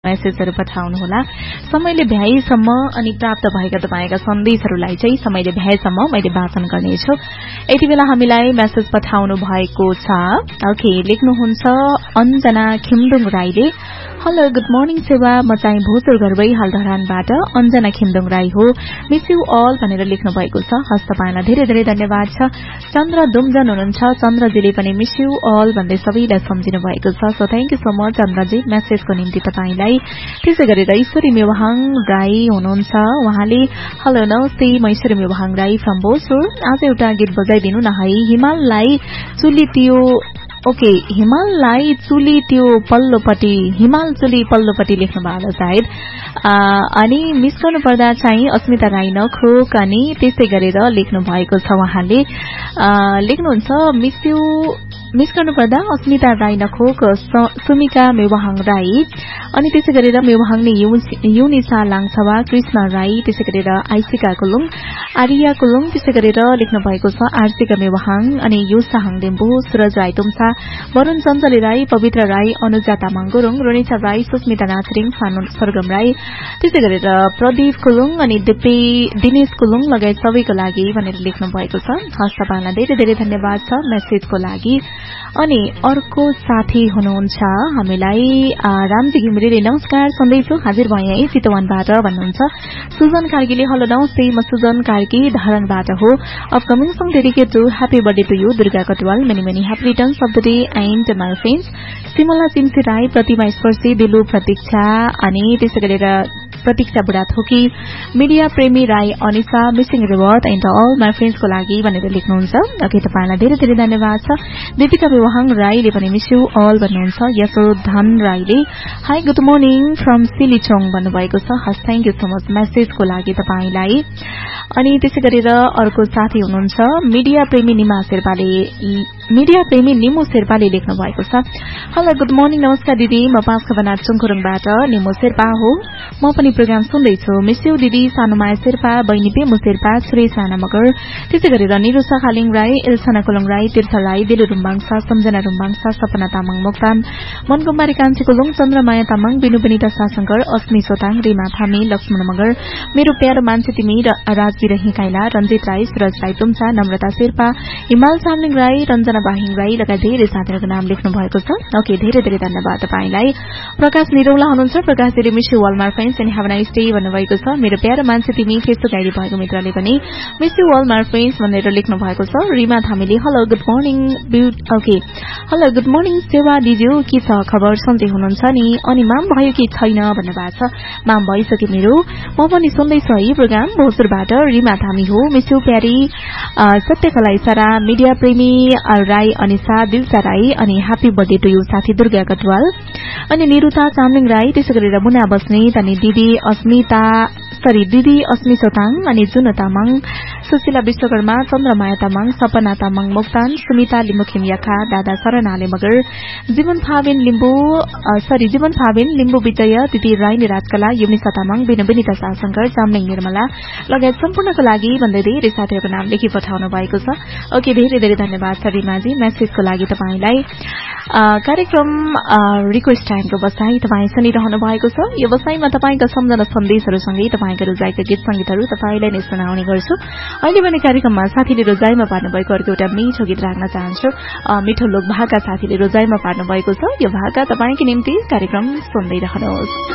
मेसेजहरू पठाउनुहोला। समयले भ्याएसम्म अनि प्राप्त भएका तपाईका सन्देशहरूलाई चाहिँ समयले भ्याएसम्म मैले वाचन गर्नेछु। यति बेला हामीलाई मेसेज पठाउनु भएको छ। ओके, लेख्नुहुन्छ अञ्जना खिमदुङ राईले। हेलो, गुड मर्निङ सेवा, म चाहिँ भोजपुर घरबै हालधरानबाट अञ्जना खिमदुङ राई हो। मिस यू अल भनेर लेख्नु भएको छ। हस्, तपाईलाई धेरै धेरै धन्यवाद छ। चन्द्र दुमजन हुनुहुन्छ, चन्द्रजीले पनि मिस यू अल भन्दै सबैलाई सम्झिनु भएको छ। So thank you so much Chandraji मेसेजको निम्ति तपाईलाई। त्यसै गरेर ईश्वरी मेवाहाङ राई हुनुहुन्छ, उहाँले हेलो नमस्ते, म ईश्वरी मेवाहाङ राई फ्रम भोजपुर। आज एउटा गीत बजाइदिनु न है, हिमाललाई चुली त्यो। ओके, हिमाललाई चुली त्यो पल्लोपट्टि, हिमाल चुली पल्लोपट्टि लेख्नु भएको सायद। अनि मिस गर्नु पर्दा चाहिँ अस्मिता राई नखोक अनि त्यसै गरेर लेख्नु भएको छ। उहाँले लेख्नुहुन्छ मिस गर्नु पर्दा अस्मिता राई नखोक, सुमिका मेवाहाङ राई अनि त्यसै गरेर मेवाहाङले युनिसा लाङछवा, कृष्ण राई, त्यसै गरेर आइसिका कुलुङ, आर्या कुलुङ, त्यसै गरेर लेख्नु भएको छ आर्सिका मेवाहाङ अनि युसाहाङ लिम्बू, सुरज राई तुम्सा, वरुण चञ्चली राई, पवित्र राई, अनुजा तामाङ गुरुङ, रोनिसा राई, सुस्मिता नाचरिङ, फानु सरगम राई, त्यसै गरेर प्रदीप कुलुङ अनि दिनेश कुलुङ लगायत सबैको लागि भनेर लेख्नु भएको छ। हस्, तपाईलाई धेरै धेरै धन्यवाद छ मेसेजको लागि। अनि अर्को साथी हुनुहुन्छ हामीलाई रामजी घिमिरेले नमस्कार सन्दैछु, हाजिर भए है चितवनबाट भन्नुहुन्छ। सुजन कार्कीले हेलो नमस्ते, म सुजन कार्की धारणबाट हो। Upcoming song dedicate to happy birthday to you Durga Katwal, many many happy returns of the day and my friends सिमला चिम्सी राई, प्रतिमा स्पर्शी, दिलु प्रतीक्षा अनि त्यसै गरेर प्रतीक्षा बुढाथोकी, मिडिया प्रेमी Rai, Anisa, missing revert and all my फ्रेन्ड्सको लागि भनेर लेख्नुहुन्छ। ओके, तपाईलाई धेरै धेरै धन्यवाद छ। दीपिका मेवाहाङ राईले पनि मिस यू अल भन्नुहुन्छ। यशोधन राईले हाई गुड मर्निङ फ्रम सिलिचोङ भन्नुभएको छ। हस्, थ्याङ्क यू सो मच मेसेजको लागि तपाईलाई। अनि त्यसै गरेर अर्को साथी हुनुहुन्छ मिडिया प्रेमी निमु शेर्पाले लेख्नु भएको छ। हेलो गुड मर्निङ, नमस्कार दिदी, म पाँचखबना चुङखुरुङबाट निमु शेर्पा हो। म पनि प्रोग्राम सुन्दैछु। मिस यू दिदी, सानुमाया शेर्पा, बहिनी पेमु शेर्पा, सुरेश राणा मगर, त्यसै गरेर निरुसा खालिङ राई, एल्सना कोलङ राई, तीर्थ राई, दिलु रुम्बाङसा, सम्झना रुम्बाङसा, सपना तामाङ मोक्तान, मनकुमारी कान्छी कोलुङ, चन्द्रमाया तामाङ, बिनु बिनिता साशंकर, अस्मी सोताङ, रिमा थामी, लक्ष्मण मगर, मेरो प्यारो मान्छे तिमी, राजवीर हिकाइला, रञ्जित राई, सुरज राई तुम्सा, नम्रता शेर्पा, हिमाल चामलिङ राई, रञ्जना बाहिङ राई लगायत धेरै साथीहरूको नाम लेख्नु भएको छ। ओके, धेरै धेरै धन्यवाद तपाईलाई। प्रकाश निरौला हुनुहुन्छ, प्रकाश दिदी miss you all my friends and have a nice day भन्नुभएको छ। मेरो प्यारो मान्छे तिमी फेसबुक आइडी भएको मित्रले पनि miss you all my friends भनेर लेख्नु भएको छ। Rima थामीले hello good morning okay, hello good morning सेवा दिज्यू, के छ खबर, सन्चै हुनुहुन्छ नि? अनि माम भयो कि छैन भन्नुभएको छ। माम भइसक्यो मेरो, म पनि सुन्दैछु है प्रोग्राम। भोजपुरबाट रिमा थामी हो। मिस यू प्यारी, सत्यकला इसारा, मिडिया प्रेमी राई, अनिसा, दिलसा राई अनि ह्यापी बर्थडे टु यु साथी दुर्गा कटवाल अनि निरुता चामलिङ राई, त्यसै गरेर मुना बस्नेत अनि दिदी अस्मी सोताङ अनि जुन तामाङ, सुशीला विश्वकर्मा, चन्द्रमाया तामाङ, सपना तामाङ मोक्तान, सुमिता लिम्बुखिम याखा, दादा शरणाले मगर, जीवन फाबिन लिम्बु विजय, दिदी राईनी राजकला, युनिसा तामाङ, बिनिता साशंकर, चामलिङ निर्मला लगायत सम्पूर्णको लागि भन्दै धेरै साथीहरूको नाम लेखी पठाउनु भएको छ। ओके, धेरै धेरै धन्यवाद छ रिमाजी मेसेजको लागि तपाईलाई। कार्यक्रम रिक्वेस्ट टाइमको बसाई तपाईँ सुनिरहनु भएको छ। यो बसाईमा तपाईँका सम्झना सन्देशहरूसँगै तपाईँका रोजाइका गीत संगीतहरू तपाईँलाई नै सुनाउने गर्छु। अहिले भने कार्यक्रममा साथीले रोजाइमा पार्नु भएको अर्को एउटा मिठो गीत राख्न चाहन्छु। मिठो लोक भाका साथीले रोजाइमा पार्नु भएको छ। यो भाका तपाईँको निम्ति कार्यक्रम सुन्दै रहनुहोस्।